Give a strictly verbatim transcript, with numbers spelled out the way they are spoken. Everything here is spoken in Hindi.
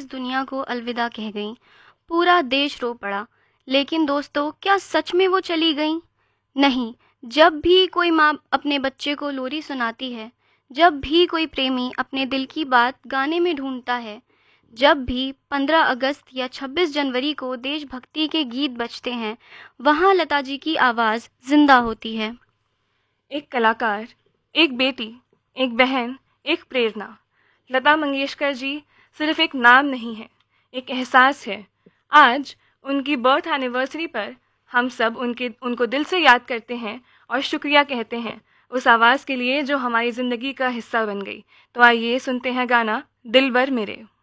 इस दुनिया को अलविदा कह गईं। पूरा देश रो पड़ा। लेकिन दोस्तों, क्या सच में वो चली गईं? नहीं। जब भी कोई माँ अपने बच्चे को लोरी सुनाती है, जब भी कोई प्रेमी अपने दिल की बात गाने में ढूंढता है, जब भी पंद्रह अगस्त या छब्बीस जनवरी को देशभक्ति के गीत बजते हैं, वहाँ लता जी की आवाज़ जिंदा होती है। एक कलाकार, एक बेटी, एक बहन, एक प्रेरणा। लता मंगेशकर जी सिर्फ एक नाम नहीं है, एक एहसास है। आज उनकी बर्थ एनिवर्सरी पर हम सब उनके उनको दिल से याद करते हैं और शुक्रिया कहते हैं उस आवाज़ के लिए जो हमारी ज़िंदगी का हिस्सा बन गई। तो आइए सुनते हैं गाना दिलबर मेरे।